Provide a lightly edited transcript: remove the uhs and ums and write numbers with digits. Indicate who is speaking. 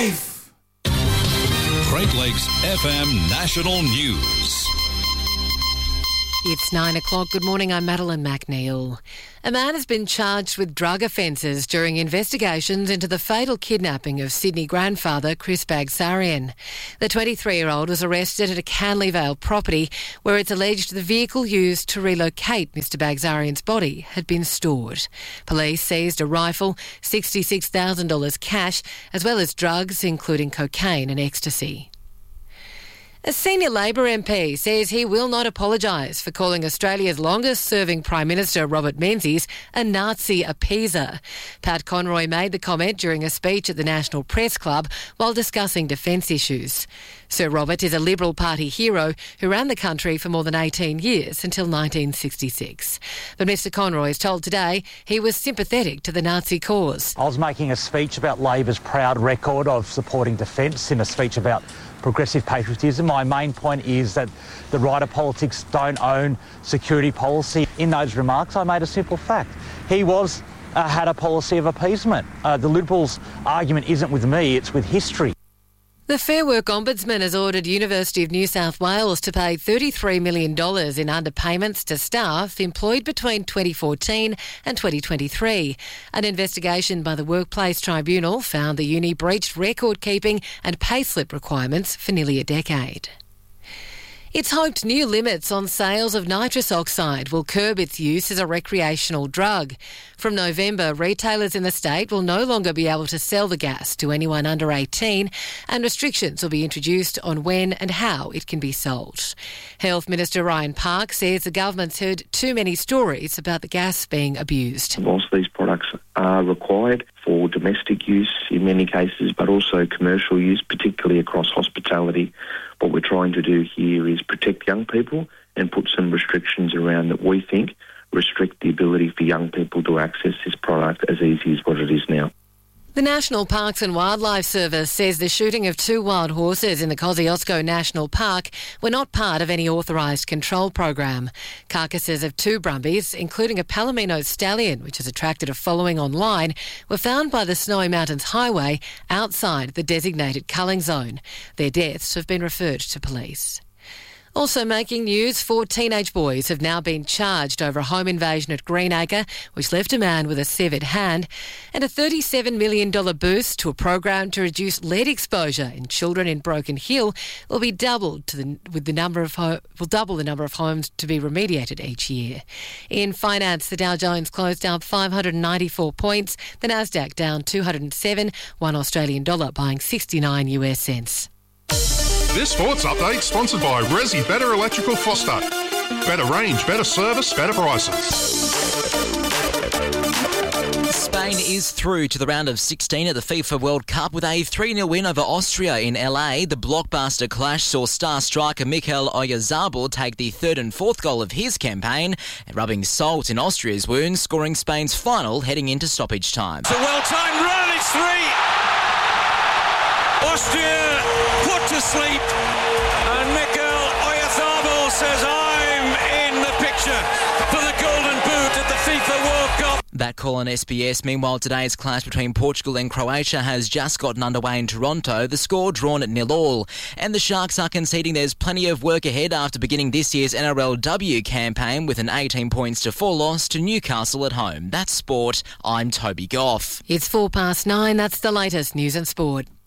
Speaker 1: Life.
Speaker 2: Great Lakes FM National News.
Speaker 3: It's 9 o'clock. Good morning, I'm Madeline McNeil. A man has been charged with drug offences during investigations into the fatal kidnapping of Sydney grandfather Chris Bagsarian. The 23-year-old was arrested at a Canley Vale property where it's alleged the vehicle used to relocate Mr Bagsarian's body had been stored. Police seized a rifle, $66,000 cash, as well as drugs including cocaine and ecstasy. A senior Labor MP says he will not apologise for calling Australia's longest-serving Prime Minister, Robert Menzies, a Nazi appeaser. Pat Conroy made the comment during a speech at the National Press Club while discussing defence issues. Sir Robert is a Liberal Party hero who ran the country for more than 18 years until 1966. But Mr Conroy is told today he was sympathetic to the Nazi cause.
Speaker 4: I was making a speech about Labor's proud record of supporting defence in a speech about progressive patriotism. My main point is that the right of politics don't own security policy. In those remarks, I made a simple fact. He had a policy of appeasement. The Liberals' argument isn't with me, it's with history.
Speaker 3: The Fair Work Ombudsman has ordered University of New South Wales to pay $33 million in underpayments to staff employed between 2014 and 2023. An investigation by the Workplace Tribunal found the uni breached record-keeping and payslip requirements for nearly a decade. It's hoped new limits on sales of nitrous oxide will curb its use as a recreational drug. From November, retailers in the state will no longer be able to sell the gas to anyone under 18, and restrictions will be introduced on when and how it can be sold. Health Minister Ryan Park says the government's heard too many stories about the gas being abused.
Speaker 5: Whilst these products are required for domestic use in many cases, but also commercial use, particularly across hospitality, what we're trying to do here is protect young people and put some restrictions around that we think restrict the ability for young people to access this product as easy as what it is now.
Speaker 3: The National Parks and Wildlife Service says the shooting of 2 wild horses in the Kosciuszko National Park were not part of any authorised control program. Carcasses of 2 brumbies, including a Palomino stallion, which has attracted a following online, were found by the Snowy Mountains Highway outside the designated culling zone. Their deaths have been referred to police. Also making news, 4 teenage boys have now been charged over a home invasion at Greenacre, which left a man with a severed hand, and a $37 million boost to a program to reduce lead exposure in children in Broken Hill will be doubled double the number of homes to be remediated each year. In finance, the Dow Jones closed down 594 points, the Nasdaq down 207, $1 Australian dollar buying 69 US cents.
Speaker 6: This sports update sponsored by Resi Better Electrical Phosphate. Better range, better service, better prices.
Speaker 7: Spain is through to the round of 16 at the FIFA World Cup with a 3-0 win over Austria in LA. The blockbuster clash saw star striker Mikel Oyarzabal take the 3rd and 4th goal of his campaign, rubbing salt in Austria's wounds, scoring Spain's final heading into stoppage time.
Speaker 8: It's a well-timed run, it's 3. Austria put to sleep, and Mikel Oyarzabal says, I'm in the picture for the Golden Boot at the FIFA World Cup.
Speaker 7: That call on SBS. Meanwhile, today's clash between Portugal and Croatia has just gotten underway in Toronto. The score drawn at 0-0. And the Sharks are conceding there's plenty of work ahead after beginning this year's NRLW campaign with an 18 points to 4 loss to Newcastle at home. That's sport. I'm Toby Goff.
Speaker 3: It's 9:04. That's the latest news and sport.